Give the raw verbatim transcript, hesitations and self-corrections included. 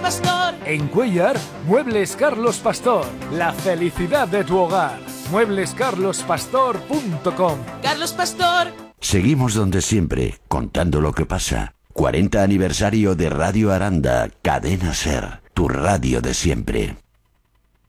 Pastor. En Cuéllar, Muebles Carlos Pastor. La felicidad de tu hogar. muebles carlos pastor punto com. Carlos Pastor. Seguimos donde siempre, contando lo que pasa. cuarenta aniversario de Radio Aranda, Cadena Ser, tu radio de siempre.